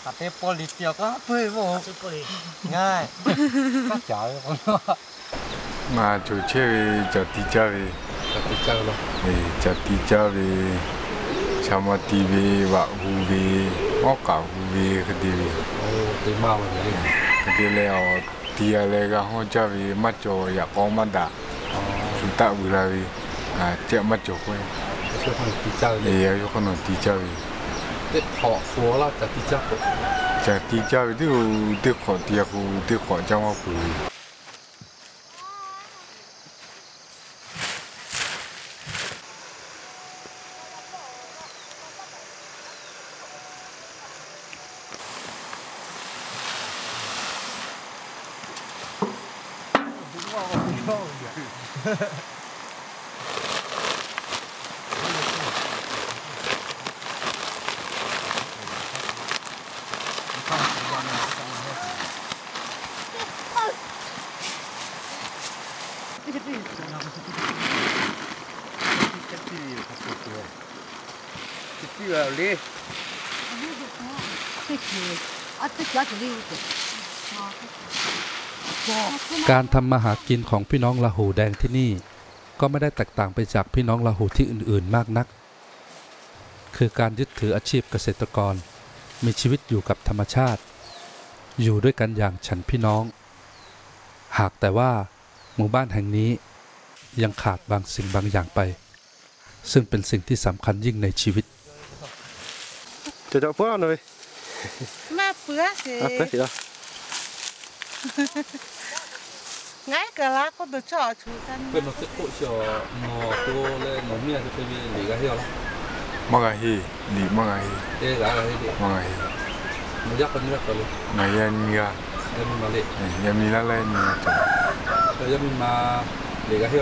ขัดเตะปอลิเตียวก็เปื่อยบ่ง่ายก็จ๋าเลยผมว่ามาจูเชื่อจัดที่เจ้าเลยจัดที่เจ้าเนาะจัดที่เจ้าเลยชามาตีเววะฮูเวมอกกาฮูเวคดีเวโอ้ตีมาวันนี้คดีแล้วตีอะไรก็ห้องเจ้าเวมัดจ่ออยากกองมันด่าสุดท้ายเวลาเวเจ้ามัดจ่อไปช่วยคนตีเจ้าเลยช่วยคนตีเจ้าเวเด็กขอหัวเราจัดที่เจ้าจัดที่เจ้าเด็กขอตีกูเด็กขอเจ้ามาคุยการทำมาหากินของพี่น้องลาหูแดงที่นี่ก็ไม่ได้แตกต่างไปจากพี่น้องลาหูที่อื่นๆมากนักคือการยึดถืออาชีพเกษตรกรมีชีวิตอยู่กับธรรมชาติอยู่ด้วยกันอย่างฉันพี่น้องหากแต่ว่าหมู่บ้านแห่งนี้ยังขาดบางสิ่งบางอย่างไปซึ่งเป็นสิ่งที่สำคัญยิ่งในชีวิตจะเจาะพวกหน่อยมาเปื้อสิngay cả lá có được cho chúกันเป็นนกตุ๊กเชียวนอตัวเลยนกเมียจะไปหลีกเที่ยวแล้วมังไงหลีมังไงหลีกมังไงมันยักกันเยอะกันเลยไงยันมียันมีมาเลยยันมีแล้วเลยมียันมีมาหลีกเที่ยว